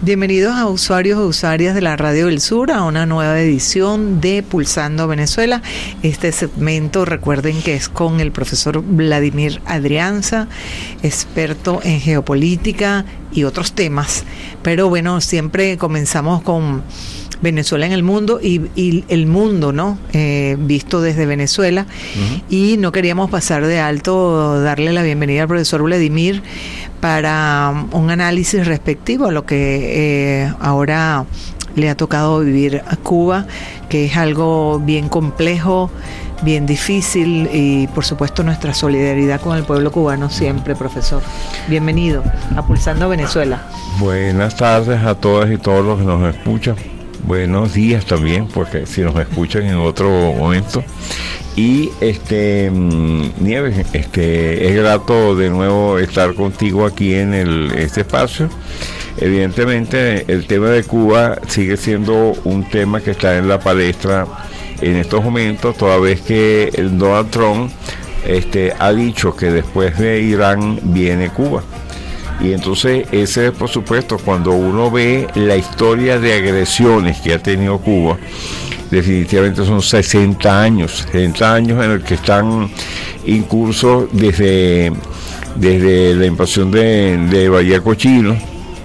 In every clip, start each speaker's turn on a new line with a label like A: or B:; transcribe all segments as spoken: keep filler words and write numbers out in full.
A: Bienvenidos a usuarios e usuarias de la Radio del Sur a una nueva edición de Pulsando Venezuela. Este segmento, recuerden que es con el profesor Vladimir Adrianza, experto en geopolítica y otros temas. Pero bueno, siempre comenzamos con Venezuela en el mundo y, y el mundo, ¿no? Eh, visto desde Venezuela. Uh-huh. Y no queríamos pasar de alto darle la bienvenida al profesor Vladimir para un análisis respectivo a lo que eh, ahora le ha tocado vivir a Cuba, que es algo bien complejo, bien difícil, y por supuesto nuestra solidaridad con el pueblo cubano siempre, profesor. Bienvenido a Pulsando Venezuela.
B: Buenas tardes a todas y todos los que nos escuchan. Buenos días también, porque si nos escuchan en otro momento. Y este Nieves, este es grato de nuevo estar contigo aquí en el este espacio. Evidentemente el tema de Cuba sigue siendo un tema que está en la palestra en estos momentos, toda vez que el Donald Trump este ha dicho que después de Irán viene Cuba. Y entonces ese, por supuesto, cuando uno ve la historia de agresiones que ha tenido Cuba, definitivamente son sesenta años, sesenta años en el que están incursos desde, desde la invasión de, de Bahía Cochino,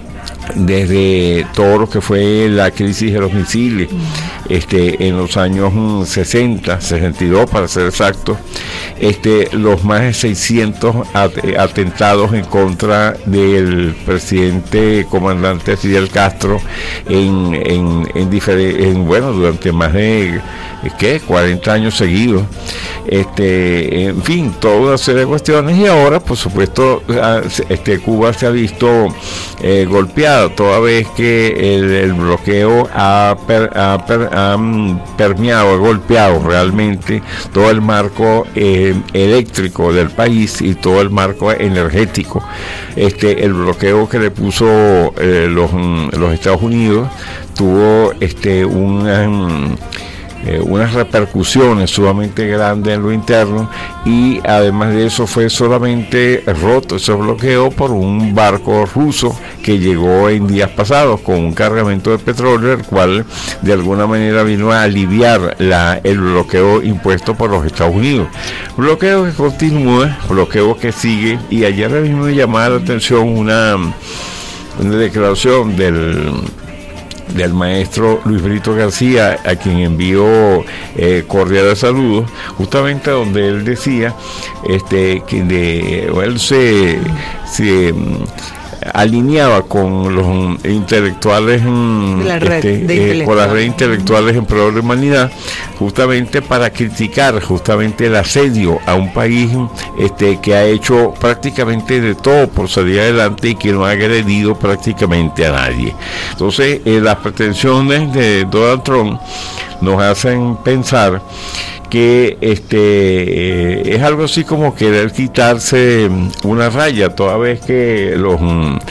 B: desde todo lo que fue la crisis de los misiles, este, en los años sesenta, sesenta y dos para ser exactos, este, los más de seiscientos atentados en contra del presidente comandante Fidel Castro en, en, en, difere, en bueno, durante más de ¿qué? cuarenta años seguidos. Este, en fin, toda una serie de cuestiones, y ahora por supuesto este, Cuba se ha visto eh, golpeada, toda vez que el, el bloqueo ha, per, ha, per, ha permeado, ha golpeado realmente todo el marco eh, eléctrico del país y todo el marco energético. Este, el bloqueo que le puso eh, los, los Estados Unidos tuvo este un Eh, unas repercusiones sumamente grandes en lo interno, y además de eso fue solamente roto ese bloqueo por un barco ruso que llegó en días pasados con un cargamento de petróleo, el cual de alguna manera vino a aliviar la, el bloqueo impuesto por los Estados Unidos. Bloqueo que continúa, bloqueo que sigue, y ayer mismo me llamaba la atención una, una declaración del del maestro Luis Brito García, a quien envió eh, cordiales saludos, justamente donde él decía este que de, él se, se alineaba con los intelectuales en,
A: la red
B: este,
A: de
B: eh, con las redes intelectuales en pro de la humanidad, justamente para criticar justamente el asedio a un país este, que ha hecho prácticamente de todo por salir adelante y que no ha agredido prácticamente a nadie. Entonces eh, las pretensiones de Donald Trump nos hacen pensar que este eh, es algo así como querer quitarse una raya, toda vez que los,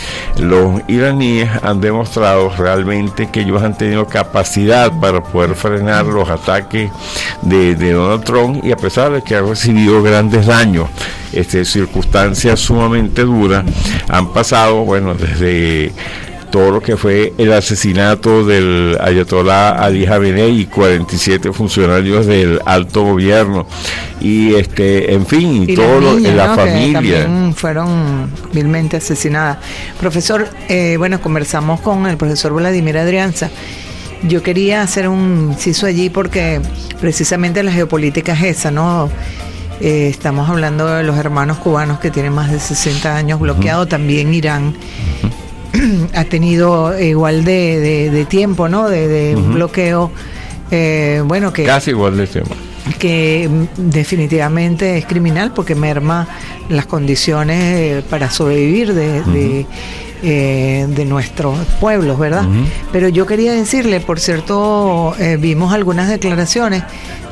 B: los iraníes han demostrado realmente que ellos han tenido capacidad para poder frenar los ataques de, de Donald Trump, y a pesar de que han recibido grandes daños, este, circunstancias sumamente duras han pasado, bueno, desde todo lo que fue el asesinato del ayatolá Ali Khamenei y cuarenta y siete funcionarios del alto gobierno, y este en fin y, y todo lo en la ¿no? familia
A: que también fueron vilmente asesinadas. Profesor, eh, bueno, conversamos con el profesor Vladimir Adrianza. Yo quería hacer un inciso allí porque precisamente la geopolítica es esa, ¿no? Eh, estamos hablando de los hermanos cubanos que tienen más de sesenta años bloqueado, uh-huh. También Irán uh-huh. ha tenido igual de, de, de tiempo, ¿no? De, de uh-huh. un bloqueo, eh, bueno, que
B: casi igual de tiempo,
A: que definitivamente es criminal porque merma las condiciones para sobrevivir de, uh-huh. de, eh, de nuestros pueblos, ¿verdad? Uh-huh. Pero yo quería decirle, por cierto, eh, vimos algunas declaraciones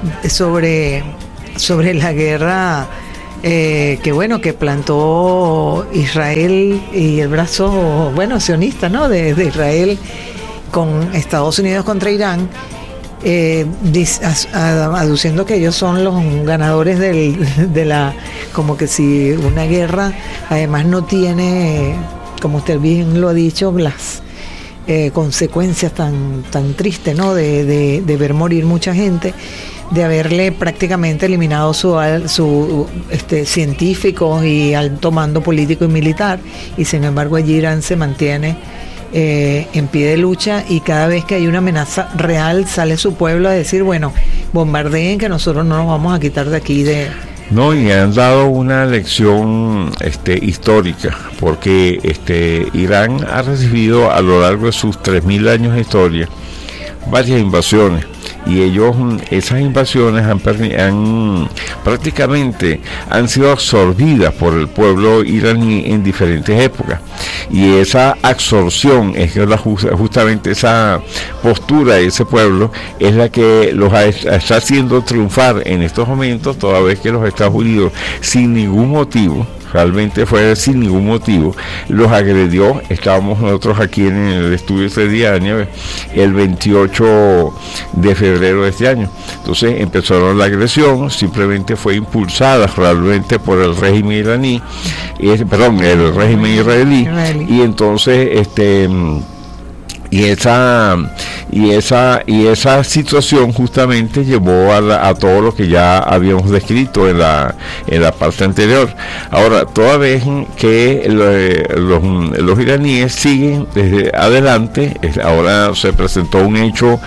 A: sobre sobre la guerra. Eh, que bueno, que plantó Israel y el brazo, bueno, sionista, ¿no? De, de Israel con Estados Unidos contra Irán, eh, dis, a, a, aduciendo que ellos son los ganadores del, de la, como que si una guerra además no tiene, como usted bien lo ha dicho, las eh, consecuencias tan, tan tristes, ¿no? De, de, de ver morir mucha gente, de haberle prácticamente eliminado su, su este, científicos y alto mando político y militar, y sin embargo allí Irán se mantiene eh, en pie de lucha, y cada vez que hay una amenaza real sale su pueblo a decir, bueno, bombardeen, que nosotros no nos vamos a quitar de aquí de...
B: No, y han dado una lección este, histórica, porque este, Irán ha recibido a lo largo de sus tres mil años de historia varias invasiones, y ellos, esas invasiones han, han prácticamente han sido absorbidas por el pueblo iraní en diferentes épocas, y esa absorción es la, justamente esa postura de ese pueblo es la que los está haciendo triunfar en estos momentos, toda vez que los Estados Unidos, sin ningún motivo, realmente fue sin ningún motivo, los agredió. Estábamos nosotros aquí en el estudio ese día, el veintiocho de febrero de este año. Entonces empezaron la agresión, simplemente fue impulsada realmente por el régimen iraní, eh, perdón, el régimen israelí, israelí. y entonces este y esa y esa y esa situación justamente llevó a, la, a todo lo que ya habíamos descrito en la en la parte anterior. Ahora, toda vez que los, los iraníes siguen desde adelante, ahora se presentó un hecho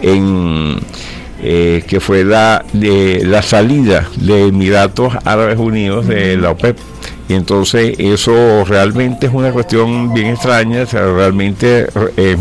B: en eh, que fue la de la salida de Emiratos Árabes Unidos de la OPEP. Y entonces eso realmente es una cuestión bien extraña, o sea, realmente es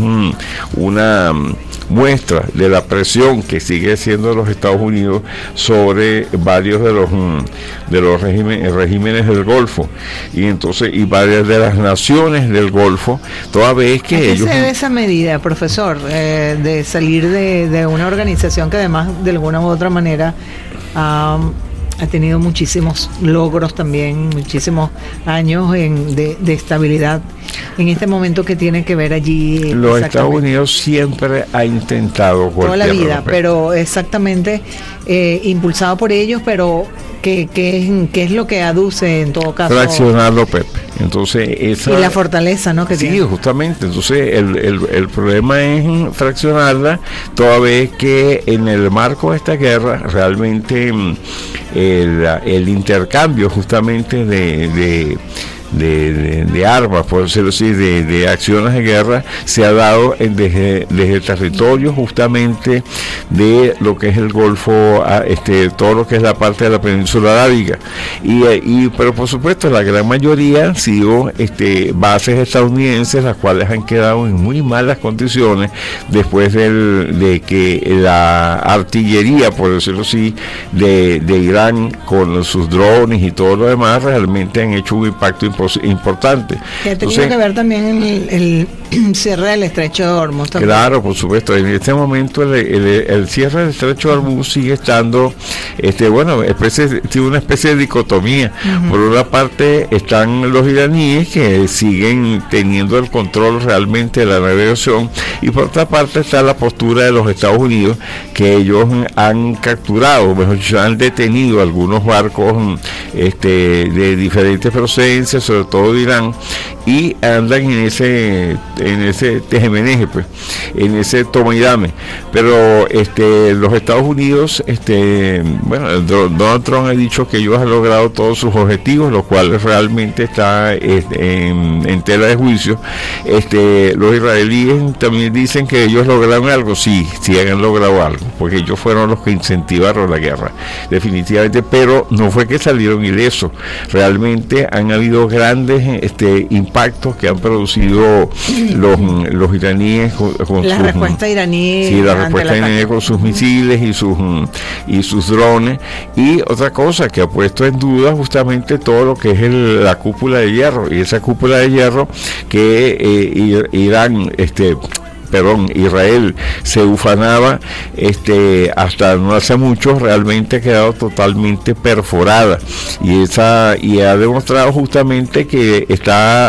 B: una muestra de la presión que sigue haciendo los Estados Unidos sobre varios de los de los regímenes, regímenes del Golfo, y entonces y varias de las naciones del Golfo, toda vez que
A: ¿A qué
B: ellos...
A: se debe esa medida, profesor, eh, de salir de, de una organización que además de alguna u otra manera um, ha tenido muchísimos logros también, muchísimos años en, de, de estabilidad, en este momento que tiene que ver allí?
B: Los Estados Unidos siempre ha intentado
A: toda la vida, pero exactamente eh, impulsado por ellos, pero ¿qué, qué, qué es lo que aduce en todo caso?
B: Fraccionarlo, Pepe. Entonces esa,
A: y la fortaleza, ¿no? Que
B: sí,
A: tiene.
B: justamente. Entonces el, el, el problema es fraccionarla, toda vez que en el marco de esta guerra realmente el, el intercambio justamente de, de De, de, de armas, por decirlo así, de, de acciones de guerra, se ha dado en, desde, desde el territorio justamente de lo que es el Golfo, a, este, todo lo que es la parte de la península arábiga, y, y pero por supuesto la gran mayoría han sido este, bases estadounidenses, las cuales han quedado en muy malas condiciones después del, de que la artillería, por decirlo así, de, de Irán, con sus drones y todo lo demás, realmente han hecho un impacto importante importante.
A: Que ha tenido que ver también el, el cierre del estrecho de Hormuz también.
B: Claro, por supuesto. En este momento el, el, el cierre del estrecho de Hormuz sigue estando, este, bueno, especie, tiene una especie de dicotomía. Uh-huh. Por una parte están los iraníes, que siguen teniendo el control realmente de la navegación, y por otra parte está la postura de los Estados Unidos, que ellos han capturado, mejor dicho, han detenido algunos barcos este, de diferentes procedencias, sobre todo de Irán, y andan en ese en ese tejemeneje, pues, en ese toma y dame. Pero este los Estados Unidos, este bueno, Donald Trump ha dicho que ellos han logrado todos sus objetivos, lo cual realmente está este, en, en tela de juicio. Este los israelíes también dicen que ellos lograron algo, sí, sí han logrado algo, porque ellos fueron los que incentivaron la guerra, definitivamente, pero no fue que salieron ilesos. Realmente han habido grandes este, impactos que han producido los, los iraníes con, con
A: la
B: sus,
A: respuesta iraní,
B: sí, la respuesta iraní con sus misiles y sus y sus drones, y otra cosa que ha puesto en duda justamente todo lo que es el, la cúpula de hierro, y esa cúpula de hierro que eh, Irán este perdón, Israel se ufanaba este, hasta no hace mucho, realmente ha quedado totalmente perforada, y esa y ha demostrado justamente que está